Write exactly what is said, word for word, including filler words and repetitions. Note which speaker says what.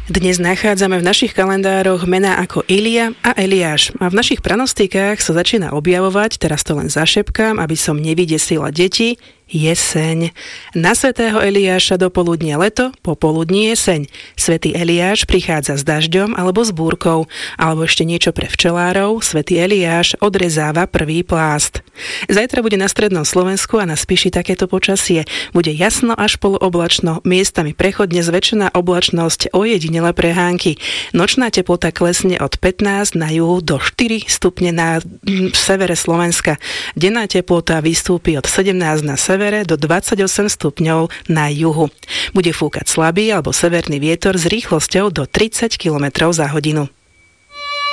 Speaker 1: Dnes nachádzame v našich kalendároch mená ako Ilia a Eliáš a v našich pranostikách sa začína objavovať, teraz to len zašepkám, aby som nevydesila deti, jeseň. Na svätého Eliáša do poludnia leto, popoludní jeseň. Svätý Eliáš prichádza s dažďom alebo s búrkou, alebo ešte niečo pre včelárov, svätý Eliáš odrezáva prvý plást. Zajtra bude na strednom Slovensku a na Spiši takéto počasie. Bude jasno až polooblačno, miestami prechodne zväčšená oblačnosť, ojedinele prehánky. Nočná teplota klesne od pätnásť na juhu do štyri stupne na v severe Slovenska. Denná teplota vystúpi od sedemnásť na severe do dvadsaťosem stupňov na juhu. Bude fúkať slabý alebo severný vietor s rýchlosťou do tridsať kilometrov za hodinu.